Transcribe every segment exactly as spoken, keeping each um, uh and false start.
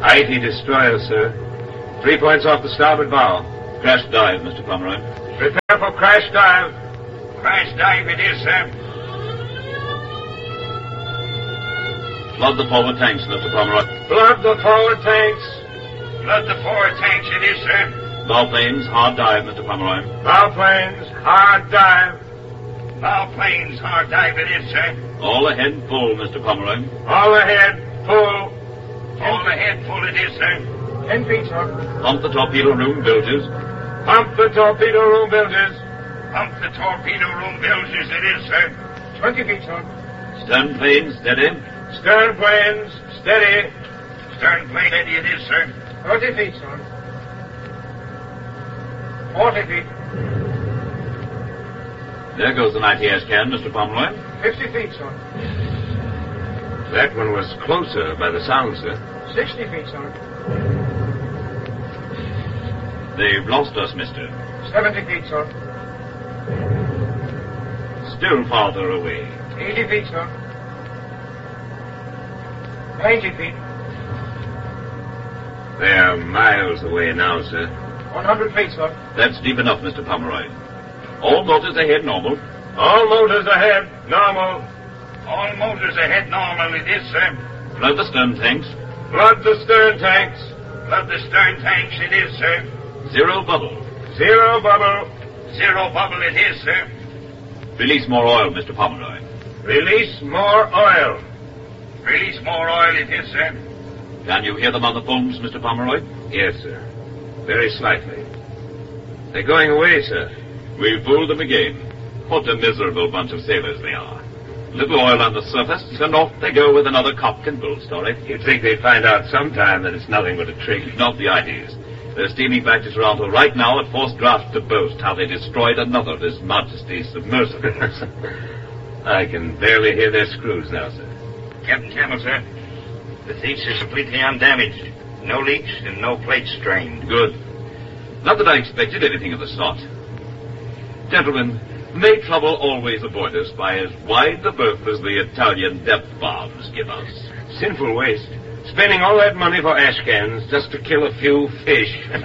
Mighty destroyer, sir. Three points off the starboard bow. Crash dive, Mister Pomeroy. Prepare for crash dive. Crash dive it is, sir. Flood the forward tanks, Mister Pomeroy. Flood the forward tanks. Flood the forward tanks it is, sir. Bow planes, hard dive, Mister Pomeroy. Bow planes, hard dive. Bow planes, hard dive it is, sir. All ahead full, Mister Pomeroy. All ahead, full. All ahead full it is, sir. Ten feet, sir. Pump the torpedo room bilges. Pump the torpedo room bilges. Pump the torpedo room bilges it is, sir. Twenty feet, sir. Stern planes, steady. Stern planes, steady. Stern plane steady it is, sir. Thirty feet, sir. Forty feet. There goes the ninety ash can, Mister Pomeroy. Fifty feet, sir. That one was closer by the sound, sir. Sixty feet, sir. They've lost us, mister. Seventy feet, sir. Still farther away. Eighty feet, sir. Ninety feet. They're miles away now, sir. One hundred feet, sir. That's deep enough, Mister Pomeroy. All motors ahead normal. All motors ahead normal. All motors ahead normal it is, sir. Flood the stern tanks. Flood the stern tanks. Flood the stern tanks it is, sir. Zero bubble. Zero bubble. Zero bubble it is, sir. Release more oil, Mister Pomeroy. Release more oil. Release more oil it is, sir. Can you hear them on the phones, Mister Pomeroy? Yes, sir. Very slightly. They're going away, sir. We fooled them again. What a miserable bunch of sailors they are. Little oil on the surface, and off they go with another cock and bull story. You'd think they'd find out sometime that it's nothing but a trick. Not the ideas. They're steaming back to Toronto right now at forced draft to boast how they destroyed another of His Majesty's submersibles. I can barely hear their screws now, sir. Captain Campbell, sir. The Thetis is completely undamaged. No leaks and no plates strained. Good. Not that I expected anything of the sort. Gentlemen, may trouble always avoid us by as wide a berth as the Italian depth bombs give us. Sinful waste. Spending all that money for ash cans just to kill a few fish. Good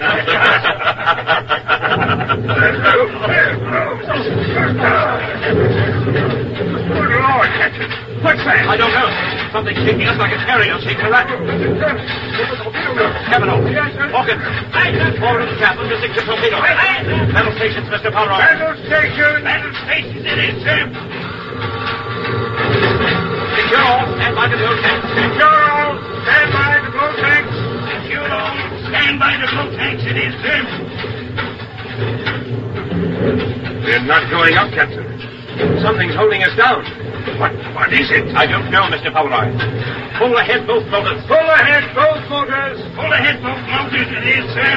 Lord, Captain. What's that? I don't know. Something's shaking us like a carrier shakes a rat. Captain, Hawkins, forward of the cabin to six the torpedo. Battle stations, Mister Pomeroy. Battle stations. Battle stations it is, sir. Secure all. Stand by the blow tanks. Secure all. Stand by the blow tanks. Secure all. Stand by the blow tanks it is, sir. We're not going up, Captain. Something's holding us down. What? What is it? I don't know, Mister Pomeroy. Pull ahead both motors. Pull ahead both motors. Pull ahead both motors it is, sir.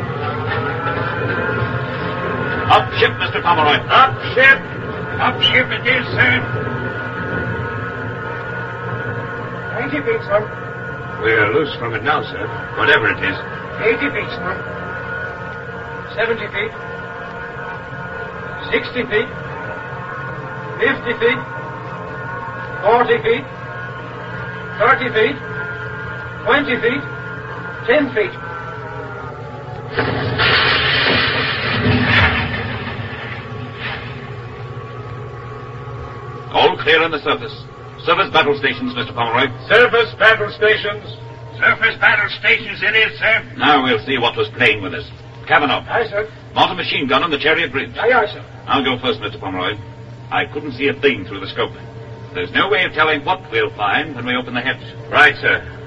Up ship, Mister Pomeroy. Up ship. Up ship it is, sir. Ninety feet, sir. We're loose from it now, sir. Whatever it is. Eighty feet, sir. Seventy feet. Sixty feet. Fifty feet. Forty feet. Thirty feet. Twenty feet. Ten feet. All clear on the surface. Surface battle stations, Mister Pomeroy. Surface battle stations. Surface battle stations it is, sir. Now we'll see what was playing with us. Kavanaugh. Aye, sir. Mount a machine gun on the Chariot Bridge. Aye, aye, sir. I'll go first, Mister Pomeroy. I couldn't see a thing through the scope. There's no way of telling what we'll find when we open the hatch. Right, sir.